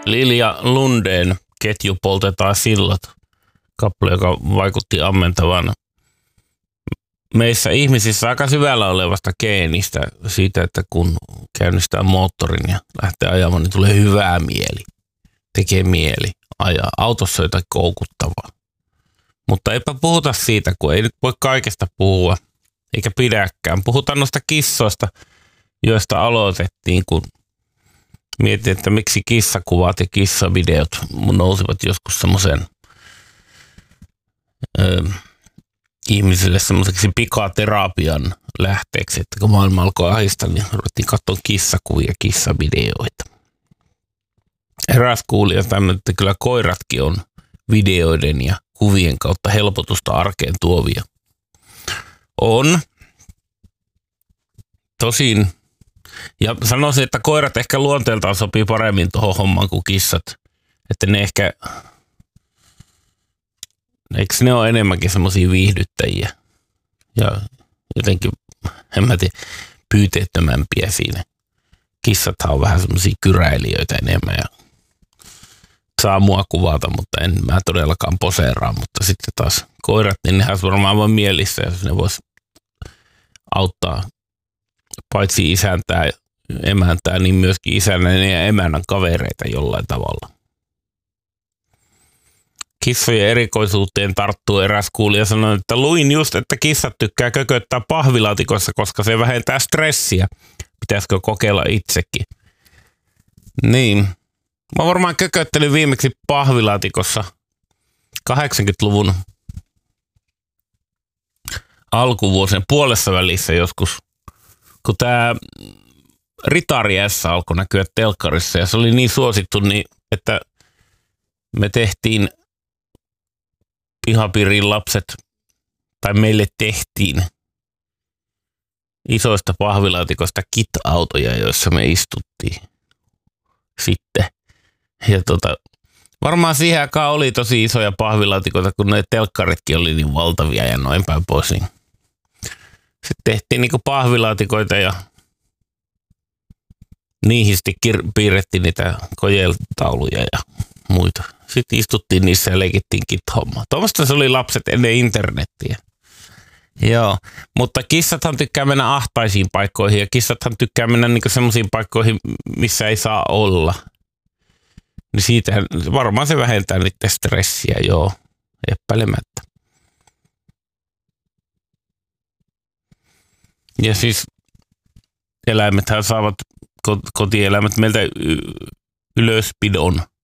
Lilja Lundeen Ketju poltetaan sillat. Kappale, joka vaikutti ammentavan meissä ihmisissä aika syvällä olevasta geenistä siitä, että kun käynnistää moottorin ja lähtee ajamaan, niin tulee hyvää mieli. Tekee mieli ajaa. Autossa jotain koukuttavaa. Mutta eipä puhuta siitä, kun ei nyt voi kaikesta puhua, eikä pidäkään. Puhutaan noista kissoista, joista aloitettiin, kun mietin, että miksi kissakuvat ja kissavideot nousivat joskus semmoisen ihmisille semmoiseksi pikaterapian lähteeksi, että kun maailma alkoi ahistaa, niin ruvettiin katsoa kissakuvia ja kissavideoita. Eräs kuulija tämmöinen, että kyllä koiratkin on videoiden ja kuvien kautta helpotusta arkeen tuovia. On. Tosin. Ja sanoisin, että koirat ehkä luonteeltaan sopii paremmin tuohon hommaan kuin kissat. Että ne ehkä, eikö ne ole enemmänkin semmoisia viihdyttäjiä ja jotenkin, en mä tiedä, pyyteettömämpiä siinä. Kissathan on vähän semmoisia kyräilijöitä enemmän ja saa mua kuvata, mutta en mä todellakaan poseeraa. Mutta sitten taas koirat, niin nehän varmaan vaan mielissä, jos ne vois auttaa paitsi isäntää, emäntää, niin myöskin isännän ja emännän kavereita jollain tavalla. Kissojen erikoisuuteen tarttuu eräs kuulija sanoi, että luin just, että kissat tykkää kököttää pahvilaatikossa, koska se vähentää stressiä. Pitäisikö kokeilla itsekin? Niin. Mä varmaan kököttelin viimeksi pahvilaatikossa 80-luvun alkuvuosien puolessa välissä joskus, kun tää Ritari S alkoi näkyä telkkarissa ja se oli niin suosittu, niin että me tehtiin pihapiirin lapset, tai meille tehtiin isoista pahvilaatikoista kit-autoja, joissa me istuttiin sitten. Ja varmaan siihen aikaan oli tosi isoja pahvilaatikoita, kun ne telkkaritkin oli niin valtavia ja noin päin pois. Niin sitten tehtiin niinku pahvilaatikoita ja niihin sitten piirrettiin niitä kojeltauluja ja muita. Sitten istuttiin niissä ja leikittiin kit-hommaa. Tuommoista se oli lapset ennen internettiä. Joo, mutta kissathan tykkää mennä ahtaisiin paikkoihin ja kissathan tykkää mennä niinku semmoisiin paikkoihin, missä ei saa olla. Niin siitä varmaan se vähentää niiden stressiä, joo, epäilemättä. Ja siis eläimethän saavat, kotieläimet meiltä ylöspidon